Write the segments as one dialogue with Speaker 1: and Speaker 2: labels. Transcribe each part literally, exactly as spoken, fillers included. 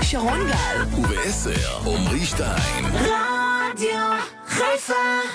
Speaker 1: שרון גל.
Speaker 2: ובעשר, עומרי שטיין.
Speaker 1: רדיו חיפה.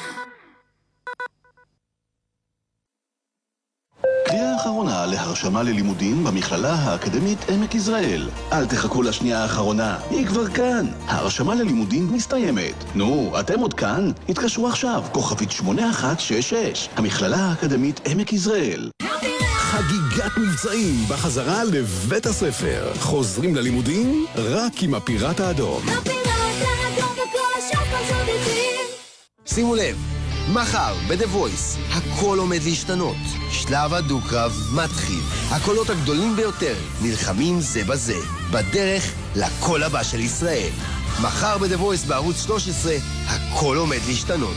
Speaker 3: קריאה האחרונה להרשמה ללימודים במכללה האקדמית עמק יזרעאל. אל תחכו לשנייה האחרונה, היא כבר כאן. ההרשמה ללימודים מסתיימת. נו, אתם עוד כאן? התקשרו עכשיו, כוכבית שמונה אחת שש שש. המכללה האקדמית עמק יזרעאל.
Speaker 2: חגיגת מבצעים בחזרה לבית הספר. חוזרים ללימודים רק עם הפיראט האדום.
Speaker 4: הפיראט האדום וכל השופר זודיקים.
Speaker 5: שימו לב, מחר ב-The Voice הכל עומד להשתנות. שלב הדו-קרב מתחיל. הקולות הגדולים ביותר נלחמים זה בזה. בדרך לקול הבא של ישראל. מחר ב-The Voice בערוץ שלוש עשרה הכל עומד להשתנות.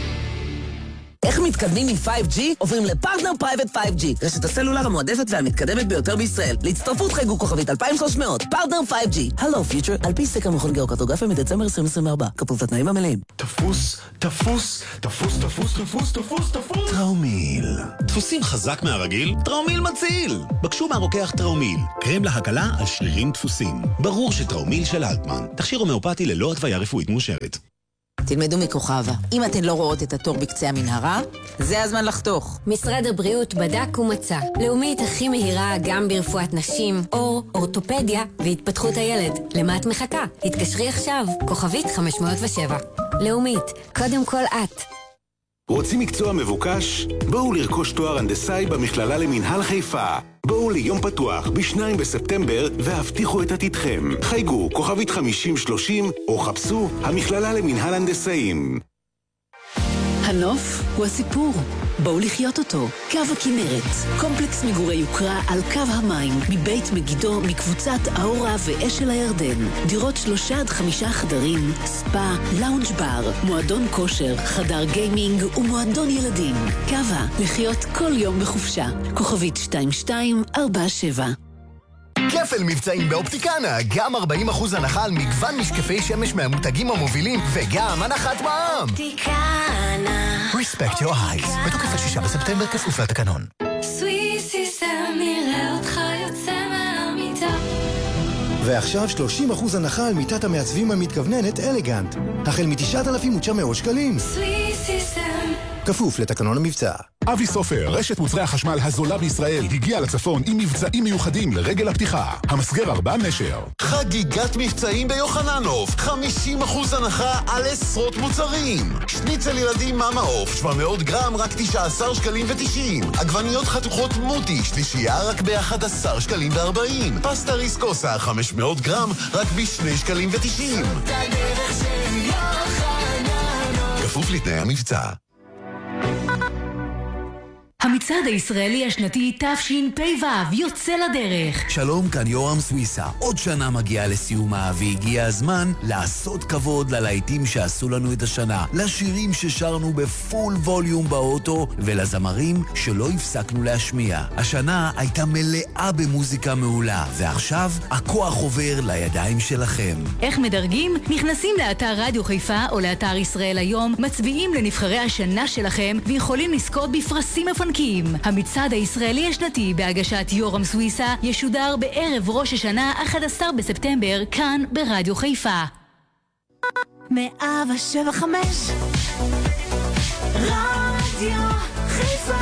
Speaker 6: איך מתקדמים מ-פייב ג'י? עוברים לפרטנר פרייבט פייב ג'י, רשת הסלולר המועדפת והמתקדמת ביותר בישראל. להצטרפות חייגו כוכבית אלפיים ושלוש מאות, פרטנר פייב ג'י. הלו פיוטר, על פי סקר מכון גיאוקרטוגרפיה מדצמבר עשרים עשרים וארבע. כפוף לתנאים המלאים.
Speaker 7: תפוס, תפוס, תפוס, תפוס, תפוס, תפוס, תפוס.
Speaker 2: טראומיל. דפוסים חזק מהרגיל? טראומיל מציל. בקשו מהרוקח טראומיל. קרם להקלה על שרירים דפוסים. ברור שטראומיל של אלטמן. תכשיר הומאופתי ללא התוויה רפואית מאושרת.
Speaker 8: תלמדו מכוכבה. אם אתן לא רואות את התור בקצה המנהרה, זה הזמן לחתוך.
Speaker 9: משרד הבריאות בדק ומצא. לאומית הכי מהירה גם ברפואת נשים, אור, אורתופדיה והתפתחות הילד. למה את מחכה? התקשרי עכשיו. כוכבית חמש מאות ושבע. לאומית, קודם כל את.
Speaker 7: רוצים מקצוע מבוקש? בואו לרכוש תואר הנדסאי במכללה למינהל חיפה. בואו ליום פתוח בשניים בספטמבר והבטיחו את עתידכם. חייגו כוכבית חמישים שלושים או חפשו המכללה למינהל הנדסאים.
Speaker 1: הנוף הוא הסיפור. בואו לחיות אותו. קו הכנרת, קומפלקס מגורי יוקרה על קו המים, מבית מגידו, מקבוצת האורה ואשל הירדן. דירות שלושה עד חמישה חדרים, ספה, לאונג' בר, מועדון כושר, חדר גיימינג ומועדון ילדים. קווה, לחיות כל יום בחופשה. כוכבית שתיים שתיים ארבע שבע.
Speaker 10: כפל מבצעים באופטיקנה, גם ארבעים אחוז הנחה על מגוון משקפי שמש מהמותגים המובילים וגם הנחת מע"מ.
Speaker 4: אופטיקנה.
Speaker 10: Respect your eyes. בתוקף עד שישה בספטמבר כפוף לתקנון.
Speaker 4: סוויסיסטם נראה אותך יוצא מהמיטה.
Speaker 10: ועכשיו שלושים אחוז הנחה על מיטת המעצבים המתכווננת אלגנט. החל מ-תשעת אלפים ותשע מאות שקלים.
Speaker 4: סוויסיסטם.
Speaker 10: כפוף לתקנון המבצע.
Speaker 2: אבי סופר, רשת מוצרי החשמל הזולה בישראל, הגיע לצפון עם מבצעים מיוחדים לרגל הפתיחה. המסגר ארבע נשר.
Speaker 11: חגיגת מבצעים ביוחננוף, חמישים אחוז הנחה על עשרות מוצרים. שניצל ילדים מאמה עוף, שבע מאות גרם, רק תשעה עשר שקלים ותשעים. עגבניות חתוכות מוטי, שלישייה רק ב-אחד עשר שקלים וארבעים. פסטה ריסקוסה, חמש מאות גרם, רק ב-שני שקלים ותשעים. כפוף לתנאי המבצע.
Speaker 1: המצעד הישראלי השנתי תשפ"ו יוצא לדרך.
Speaker 12: שלום, כאן יורם סוויסה. עוד שנה מגיעה לסיומה והגיע הזמן לעשות כבוד ללהיטים שעשו לנו את השנה, לשירים ששרנו בפול ווליום באוטו ולזמרים שלא הפסקנו להשמיע. השנה הייתה מלאה במוזיקה מעולה, ועכשיו הכוח עובר לידיים שלכם.
Speaker 1: איך מדרגים? נכנסים לאתר רדיו חיפה או לאתר ישראל היום, מצביעים לנבחרי השנה שלכם ויכולים לזכות בפרסים מפנקים. המצעד הישראלי השנתי בהגשת יורם סוויסה ישודר בערב ראש השנה אחד עשר בספטמבר כאן ברדיו חיפה. מאה שבע חמש רדיו חיפה.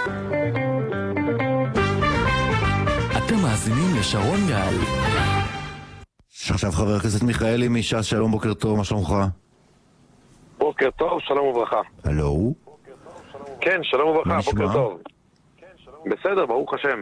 Speaker 2: אתם מאזינים לשרון גל.
Speaker 13: עכשיו חבר הכנסת מיכאלי מש"ס, שלום, בוקר טוב, מה שלומך?
Speaker 14: בוקר טוב, שלום וברכה.
Speaker 13: הלו?
Speaker 14: כן, שלום וברכה, בוקר טוב. בסדר, ברוך השם.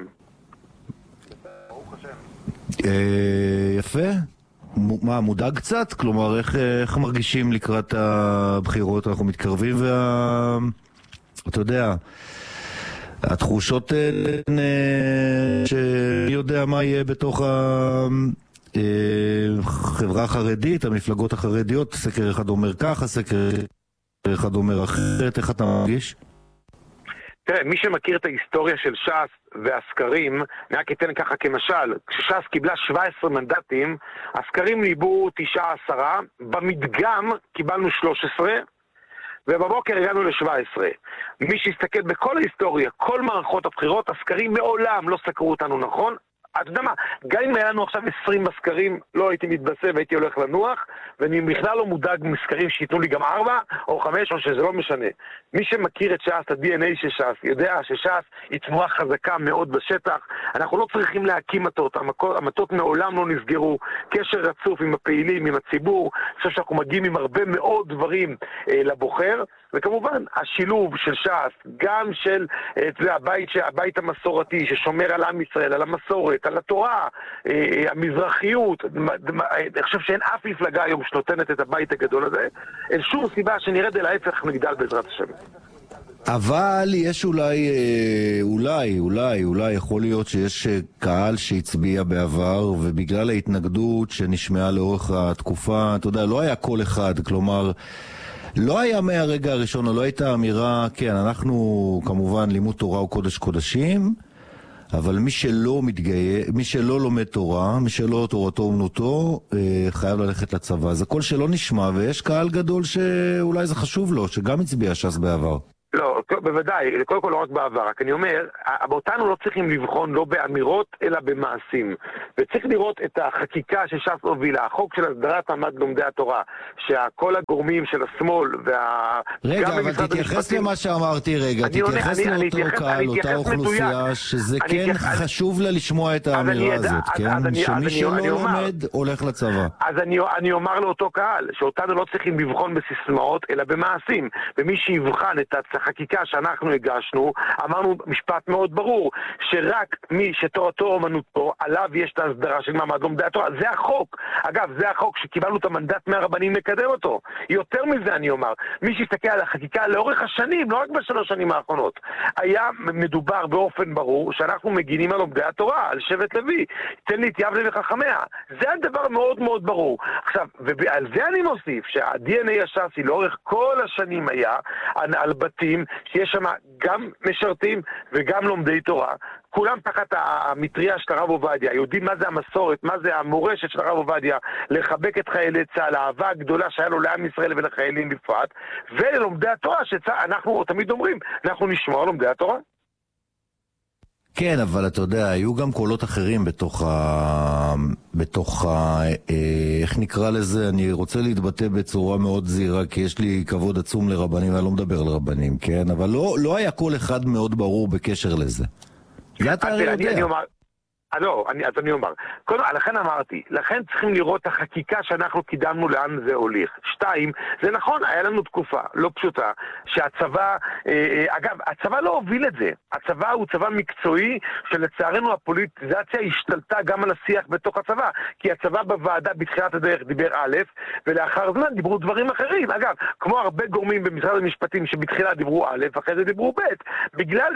Speaker 13: יפה. מה, מודאג קצת? כלומר, איך מרגישים לקראת הבחירות? אנחנו מתקרבים וה... אתה יודע, התחושות שאני יודע מה יהיה בתוך החברה החרדית, המפלגות החרדיות, סקר אחד אומר ככה, סקר אחד אומר אחרת, איך אתה מרגיש?
Speaker 14: תראה, מי שמכיר את ההיסטוריה של ש"ס והסקרים, אני רק אתן ככה כמשל, כשש"ס קיבלה שבעה עשר מנדטים, הסקרים ניבאו תשעה עשרה, במדגם קיבלנו שלוש עשרה, ובבוקר הגענו ל-שבע עשרה. מי שהסתכל בכל ההיסטוריה, כל מערכות הבחירות, הסקרים מעולם לא סקרו אותנו נכון, אתה יודע מה, גם אם היה לנו עכשיו עשרים בסקרים, לא הייתי מתבסס והייתי הולך לנוח, ואני בכלל לא מודאג מסקרים שיתנו לי גם ארבע או חמש, או שזה לא משנה. מי שמכיר את ש"ס, ה-די אן איי של ש"ס, יודע שש"ס היא תנועה חזקה מאוד בשטח. אנחנו לא צריכים להקים מטות, המטות מעולם לא נסגרו, קשר רצוף עם הפעילים, עם הציבור. אני חושב שאנחנו מגיעים עם הרבה מאוד דברים אה, לבוחר, וכמובן השילוב של ש"ס, גם של אה, הבית, הבית המסורתי ששומר על עם ישראל, על המסורת, על התורה, אה, המזרחיות. אני חושב שאין אף מפלגה היום שנותנת את הבית הגדול הזה, אין שום סיבה שנרד אל ההפך נגדל בעזרת השם.
Speaker 13: אבל יש אולי, אולי, אולי, אולי יכול להיות שיש קהל שהצביע בעבר, ובגלל ההתנגדות שנשמעה לאורך התקופה, אתה יודע, לא היה כל אחד, כלומר, לא היה מהרגע הראשון, לא הייתה אמירה, כן, אנחנו כמובן לימוד תורה הוא קודש קודשים, אבל מי שלא מתגייר, מי שלא לומד תורה, מי שלא תורתו אומנותו, חייב ללכת לצבא. זה כל שלא נשמע, ויש קהל גדול שאולי זה חשוב לו, שגם הצביע ש"ס בעבר.
Speaker 14: לא, בוודאי, קודם כל לא רק בעבר, רק אני אומר, אותנו לא צריכים לבחון לא באמירות, אלא במעשים. וצריך לראות את החקיקה שש"ס הובילה, החוק של הסדרת מעמד לומדי התורה, שכל הגורמים של השמאל וה...
Speaker 13: רגע, אבל תתייחס למה שאמרתי, רגע, תתייחס לאותו קהל, אותה אוכלוסייה, שזה כן חשוב לה לשמוע את האמירה הזאת, כן? שמי שלא לומד הולך לצבא.
Speaker 14: אז אני אומר לאותו קהל, שאותנו לא צריכים לבחון בסיסמאות, אלא במעשים. ומי שיבחן את החקיקה שאנחנו הגשנו, אמרנו משפט מאוד ברור, שרק מי שתורתו אומנותו, עליו יש את ההסדרה של מעמד לומדי התורה. זה החוק. אגב, זה החוק שקיבלנו את המנדט מהרבנים לקדם אותו. יותר מזה אני אומר, מי שיסתכל על החקיקה לאורך השנים, לא רק בשלוש שנים האחרונות, היה מדובר באופן ברור שאנחנו מגינים על לומדי התורה, על שבט לוי. תן לי את יבנה וחכמיה. זה הדבר מאוד מאוד ברור. עכשיו, ועל זה אני מוסיף, שה-די אן איי הש"סי לאורך כל השנים היה על בתים שיש שם גם משרתים וגם לומדי תורה, כולם תחת המטריה של הרב עובדיה, יודעים מה זה המסורת, מה זה המורשת של הרב עובדיה, לחבק את חיילי צה"ל, האהבה הגדולה שהיה לו לעם ישראל ולחיילים בפרט, וללומדי התורה שאנחנו תמיד אומרים, אנחנו נשמור על לומדי התורה.
Speaker 13: כן, אבל אתה יודע, היו גם קולות אחרים בתוך ה... בתוך ה... איך נקרא לזה? אני רוצה להתבטא בצורה מאוד זהירה, כי יש לי כבוד עצום לרבנים, ואני לא מדבר על רבנים, כן? אבל לא, לא היה כל אחד מאוד ברור בקשר לזה. זה אתה הרי יודע.
Speaker 14: אני אומר... לא, אני, אז אני אומר, קודם, לכן אמרתי, לכן צריכים לראות את החקיקה שאנחנו קידמנו לאן זה הוליך. שתיים, זה נכון, היה לנו תקופה לא פשוטה, שהצבא, אה, אגב, הצבא לא הוביל את זה. הצבא הוא צבא מקצועי, שלצערנו הפוליטיזציה השתלטה גם על השיח בתוך הצבא, כי הצבא בוועדה בתחילת הדרך דיבר א', ולאחר זמן דיברו דברים אחרים. אגב, כמו הרבה גורמים במשרד המשפטים שבתחילה דיברו א', אחרי זה דיברו ב', בגלל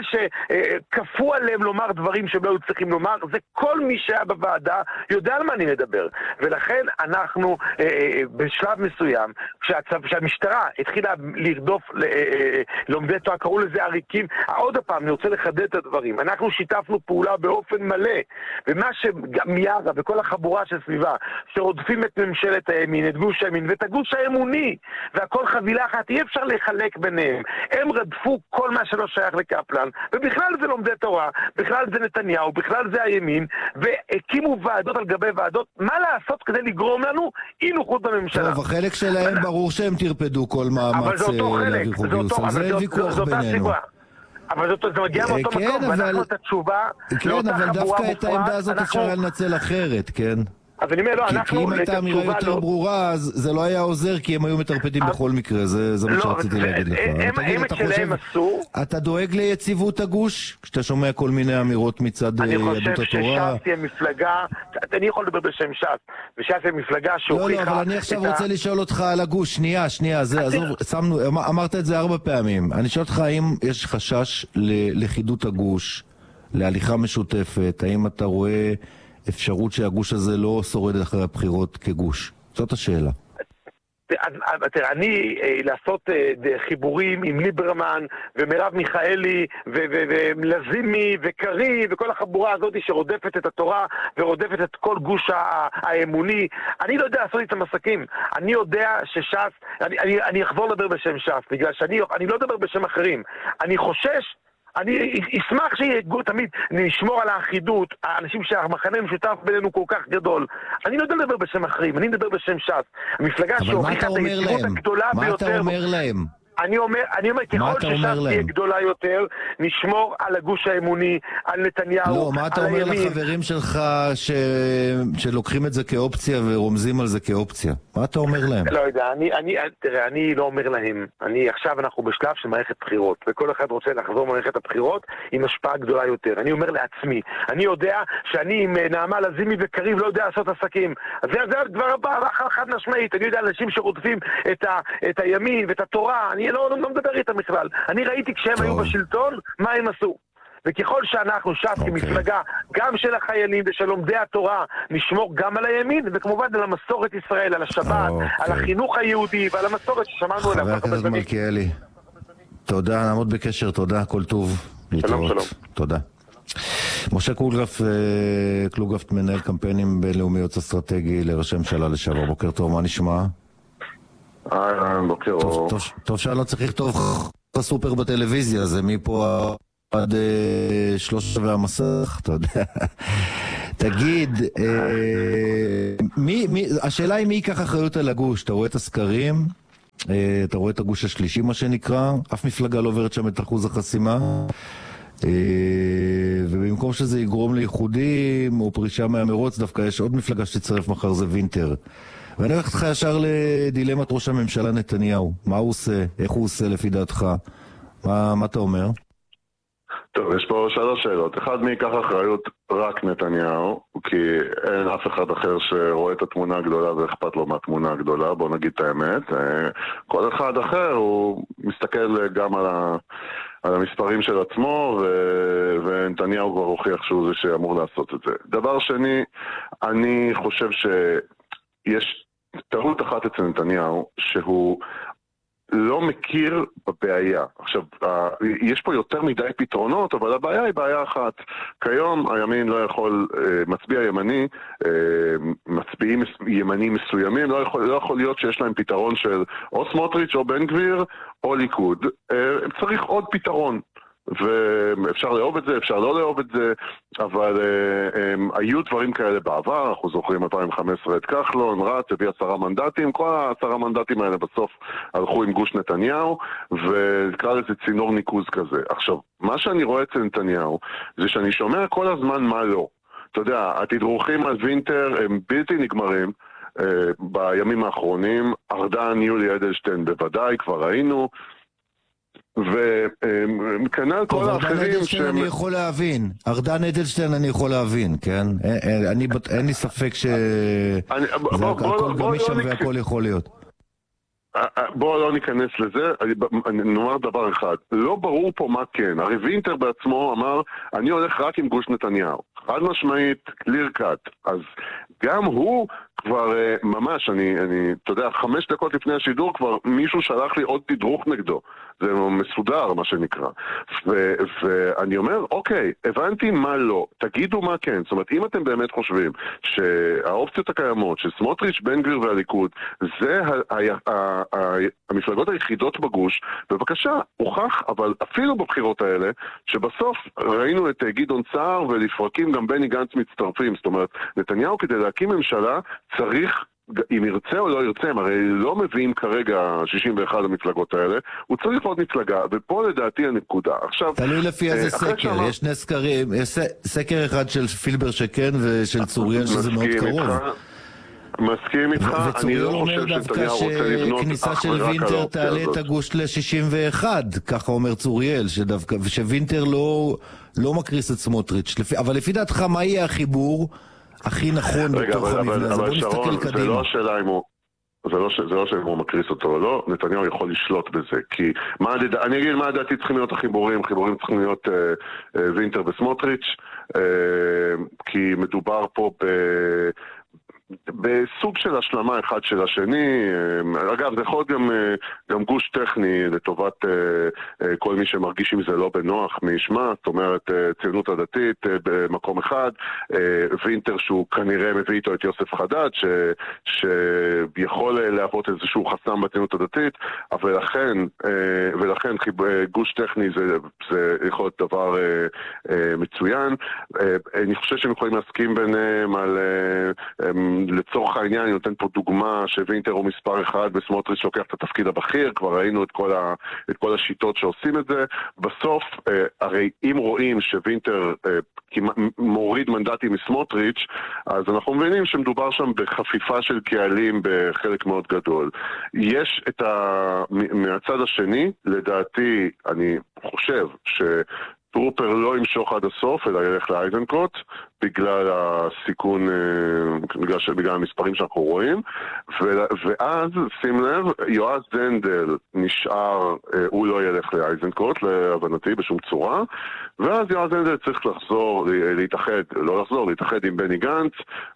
Speaker 14: שכפו עליהם לומר דברים שהם לא צריכים לומר, זה כל מי שהיה בוועדה יודע על מה אני מדבר. ולכן אנחנו אה, אה, בשלב מסוים, כשהצו, כשהמשטרה התחילה לרדוף אה, אה, לומדי תורה, קראו לזה עריקים, עוד הפעם אני רוצה לחדד את הדברים, אנחנו שיתפנו פעולה באופן מלא, ומה שגם יארה וכל החבורה של סביבה, שרודפים את ממשלת הימין, את גוש הימין ואת הגוש האמוני, והכל חבילה אחת, אי אפשר לחלק ביניהם. הם רדפו כל מה שלא שייך לקפלן, ובכלל זה לומדי תורה, בכלל זה נתניהו, בכלל זה הימין, והקימו ועדות על גבי ועדות. מה לעשות כדי לגרום לנו אי נוחות בממשלה?
Speaker 13: טוב, החלק שלהם ברור שהם תרפדו כל מאמץ להביא חוק גיוס. על זה ויכוח בינינו.
Speaker 14: אבל זה מגיע מאותו מקום, ואנחנו את התשובה
Speaker 13: כן, אבל דווקא את העמדה הזאת אפשר לנצל אחרת, כן?
Speaker 14: אז אני אומר, לא, אנחנו...
Speaker 13: כי אם הייתה אמירה יותר ברורה, אז זה לא היה עוזר, כי הם היו מטרפדים בכל מקרה, זה מה שרציתי להגיד לך.
Speaker 14: הם את שלהם עשו...
Speaker 13: אתה דואג ליציבות הגוש? כשאתה שומע כל מיני אמירות מצד יהדות התורה?
Speaker 14: אני חושב שש"ס היא מפלגה... אני יכול לדבר בשם ש"ס, וש"ס היא מפלגה שהוכיחה...
Speaker 13: לא, לא, אבל אני עכשיו רוצה לשאול אותך על הגוש. שנייה, שנייה, אמרת את זה ארבע פעמים. אני שואל אותך האם יש חשש ללכידות הגוש, להליכה משותפת, האם אתה רואה... אפשרות שהגוש הזה לא שורד אחרי הבחירות כגוש? זאת השאלה.
Speaker 14: תראה, אני לעשות חיבורים עם ליברמן ומרב מיכאלי ולזימי וקרי וכל החבורה הזאת שרודפת את התורה ורודפת את כל גוש האמוני, אני לא יודע לעשות איתם עסקים. אני יודע שש"ס, אני, אני, אני אחזור לדבר בשם ש"ס, בגלל שאני אני לא מדבר בשם אחרים. אני חושש אני אשמח שיגעו תמיד, נשמור על האחידות, האנשים שהמחנה המשותף בינינו כל כך גדול. אני לא יודע לדבר בשם אחרים, אני מדבר בשם ש"ס. המפלגה שהוכיחה את היציבות הגדולה ביותר.
Speaker 13: מה אתה אומר להם?
Speaker 14: אני אומר, אני אומר, ככל שש"ס תהיה גדולה יותר, נשמור על הגוש האמוני, על נתניהו,
Speaker 13: לא, מה אתה אומר לחברים שלך ש... שלוקחים את זה כאופציה ורומזים על זה כאופציה? מה אתה אומר להם?
Speaker 14: לא יודע, אני, אני, תראה, אני לא אומר להם. אני, עכשיו אנחנו בשלב של מערכת בחירות, וכל אחד רוצה לחזור במערכת הבחירות עם השפעה גדולה יותר. אני אומר לעצמי, אני יודע שאני עם נעמה לזימי וקריב לא יודע לעשות עסקים. אז זה, זה כבר חד משמעית. אני יודע אנשים שרודפים את, ה, את הימין ואת התורה. אני לא, לא, לא מדבר איתם בכלל. אני ראיתי כשהם טוב. היו בשלטון, מה הם עשו. וככל שאנחנו ש"ס okay. כמפלגה, גם של החיילים ושל לומדי התורה, נשמור גם על הימין, וכמובן על המסורת ישראל, על השבת, okay. על החינוך היהודי ועל המסורת ששמענו עליו.
Speaker 13: חבר הכנסת מלכיאלי, תודה, נעמוד בקשר, תודה, כל טוב.
Speaker 14: שלום, שלום.
Speaker 13: תודה. משה קלוגהפט, קלוגהפט מנהל קמפיינים בינלאומיות אסטרטגי לראשי ממשלה לשעבר. בוקר טוב, מה נשמע?
Speaker 15: אה, בוקר טוב.
Speaker 13: טוב שאני לא צריך לכתוב בסופר בטלוויזיה, זה מפה עד שלושה והמסך, אתה יודע. תגיד, השאלה היא מי ייקח אחריות על הגוש? אתה רואה את הסקרים? אתה רואה את הגוש השלישי, מה שנקרא? אף מפלגה לא עוברת שם את אחוז החסימה. ובמקום שזה יגרום לייחודים או פרישה מהמרוץ, דווקא יש עוד מפלגה שתצטרף מחר, זה וינטר. ואני הולך לך ישר לדילמת ראש הממשלה נתניהו. מה הוא עושה? איך הוא עושה לפי דעתך? מה, מה אתה אומר?
Speaker 15: טוב, יש פה שלוש שאלות. אחד, מי ייקח אחריות? רק נתניהו, כי אין אף אחד אחר שרואה את התמונה הגדולה ואכפת לו מהתמונה הגדולה, בוא נגיד את האמת. כל אחד אחר הוא מסתכל גם על, ה... על המספרים של עצמו, ו... ונתניהו כבר הוכיח שהוא זה שאמור לעשות את זה. דבר שני, אני חושב שיש טעות אחת אצל נתניהו, שהוא לא מכיר בבעיה. עכשיו, יש פה יותר מדי פתרונות, אבל הבעיה היא בעיה אחת. כיום הימין לא יכול, מצביע ימני, מצביעים ימני מסוימים, לא יכול, לא יכול להיות שיש להם פתרון של או סמוטריץ' או בן גביר או ליכוד. צריך עוד פתרון. ואפשר לאהוב את זה, אפשר לא לאהוב את זה, אבל הם, היו דברים כאלה בעבר. אנחנו זוכרים אלפיים וחמש עשרה את כחלון, רץ, הביא עשרה מנדטים, כל העשרה מנדטים האלה בסוף הלכו עם גוש נתניהו, ונקרא לזה צינור ניקוז כזה. עכשיו, מה שאני רואה אצל נתניהו, זה שאני שומע כל הזמן מה לא. אתה יודע, התדרוכים על וינטר הם בלתי נגמרים, אה, בימים האחרונים, ארדן, יולי אדלשטיין בוודאי, כבר ראינו, וכנ"ל כל האחרים
Speaker 13: שהם... אני יכול להבין, ארדן אדלשטיין אני יכול להבין, כן? אין לי ספק שהכל גמיש שם והכל יכול להיות.
Speaker 15: בואו לא ניכנס לזה, אני נאמר דבר אחד, לא ברור פה מה כן. הרי וינטר בעצמו אמר, אני הולך רק עם גוש נתניהו, חד משמעית, קליר קאט. אז גם הוא כבר ממש, אני, אני, אתה יודע, חמש דקות לפני השידור כבר מישהו שלח לי עוד תדרוך נגדו. זה מסודר, מה שנקרא. ו, ואני אומר, אוקיי, הבנתי מה לא, תגידו מה כן. זאת אומרת, אם אתם באמת חושבים שהאופציות הקיימות, שסמוטריץ', בן גביר והליכוד, זה ה, ה, ה, ה, המפלגות היחידות בגוש, בבקשה, הוכח, אבל אפילו בבחירות האלה, שבסוף ראינו את גדעון סער ולפרקים גם בני גנץ מצטרפים. זאת אומרת, נתניהו כדי להקים ממשלה צריך, אם ירצה או לא ירצה, הרי לא מביאים כרגע שישים ואחת המפלגות האלה, הוא צריך עוד מפלגה, ופה לדעתי הנקודה. עכשיו,
Speaker 13: תלוי לפי איזה סקר, שמה... יש שני סקרים, יש סקר אחד של פילבר שכן ושל צוריאל שזה מאוד קרוב. איתך,
Speaker 15: מסכים איתך, אני לא חושב שנתניהו רוצה לבנות
Speaker 13: כניסה של וינטר תעלה את הגוש ל-שישים ואחת, ככה אומר צוריאל, שדווקא, ושווינטר לא, לא מקריס את סמוטריץ', אבל לפי דעתך מה יהיה החיבור הכי נכון בתוך המבנה הזה? בוא נסתכל קדימה.
Speaker 15: זה לא השאלה אם הוא... זה לא, זה לא שאם הוא מקריס אותו או לא, נתניהו יכול לשלוט בזה, כי מה, אני אגיד מה לדעתי צריכים להיות החיבורים, חיבורים צריכים להיות אה, אה, וינטר וסמוטריץ', אה, כי מדובר פה ב... בסוג של השלמה אחד של השני. אגב, זה יכול להיות גם, גם גוש טכני לטובת כל מי שמרגיש עם זה לא בנוח מישמע, זאת אומרת ציונות הדתית במקום אחד, וינטר שהוא כנראה מביא איתו את יוסף חדד ש, שיכול להוות איזשהו חסם בציונות הדתית, אבל לכן, ולכן גוש טכני זה, זה יכול להיות דבר מצוין. אני חושב שהם יכולים להסכים ביניהם על, לצורך העניין, אני נותן פה דוגמה שווינטר הוא מספר אחד וסמוטריץ' לוקח את התפקיד הבכיר, כבר ראינו את כל, ה, את כל השיטות שעושים את זה. בסוף, הרי אם רואים שווינטר מוריד מנדטים מסמוטריץ', אז אנחנו מבינים שמדובר שם בחפיפה של קהלים בחלק מאוד גדול. יש את ה... מהצד השני, לדעתי, אני חושב ש... טרופר לא ימשוך עד הסוף, אלא ילך לאייזנקוט, בגלל הסיכון, בגלל, בגלל המספרים שאנחנו רואים, ואז, שים לב, יועז הנדל נשאר, הוא לא ילך לאייזנקוט, להבנתי, בשום צורה, ואז יועז הנדל צריך לחזור, להתאחד, לא לחזור, להתאחד עם בני גנץ,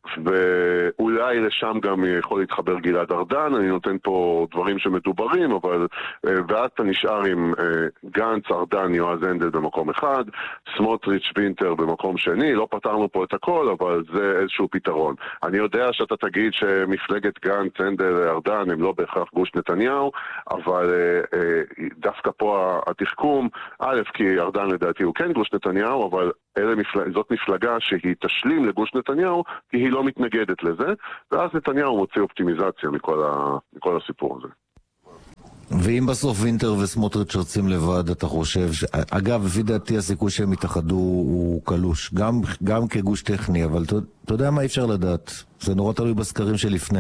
Speaker 15: ואולי לשם גם יכול להתחבר גלעד ארדן, אני נותן פה דברים שמדוברים, אבל, ואז אתה נשאר עם גנץ, ארדן, יועז הנדל במקום אחד, סמוטריץ' וינטר במקום שני, לא פתרנו פה את הכל, אבל זה איזשהו פתרון. אני יודע שאתה תגיד שמפלגת גנץ, הנדל, ארדן הם לא בהכרח גוש נתניהו, אבל דווקא פה התחכום, א', כי ארדן לדעתי הוא כן גוש נתניהו, אבל מפלג... זאת מפלגה שהיא תשלים לגוש נתניהו, כי היא לא מתנגדת לזה, ואז נתניהו מוציא אופטימיזציה מכל, ה... מכל הסיפור הזה.
Speaker 13: ואם בסוף וינטר וסמוטריץ' רצים לבד, אתה חושב ש... אגב, לפי דעתי הסיכוי שהם יתאחדו הוא קלוש, גם, גם כגוש טכני, אבל אתה, אתה יודע מה אי אפשר לדעת? זה נורא תלוי בסקרים שלפני.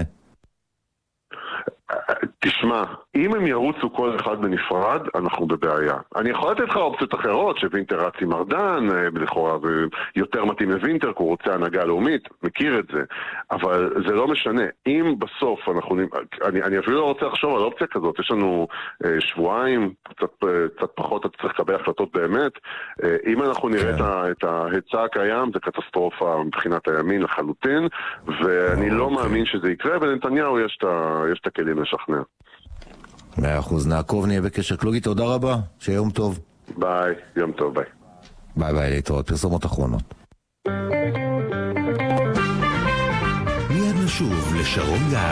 Speaker 15: תשמע, אם הם ירוצו כל אחד בנפרד, אנחנו בבעיה. אני יכול לתת לך אופציות אחרות, שווינטר רץ עם ארדן, לכאורה יותר מתאים לווינטר, כי הוא רוצה הנהגה לאומית, מכיר את זה, אבל זה לא משנה. אם בסוף אנחנו, אני, אני אפילו לא רוצה לחשוב על אופציה כזאת, יש לנו אה, שבועיים, קצת, קצת פחות, אתה צריך לקבל החלטות באמת. אה, אם אנחנו נראה כן. את ההיצע הקיים, זה קטסטרופה מבחינת הימין לחלוטין, ואני לא מאמין שזה יקרה, ולנתניהו יש את הכלים לשכנע.
Speaker 13: מאה אחוז, נעקוב, נהיה בקשר. קלוגי, תודה רבה, שיהיה יום טוב.
Speaker 15: ביי, יום טוב, ביי.
Speaker 13: ביי ביי, להתראות, פרסומות אחרונות.
Speaker 7: מיד נשוב לשרון גל.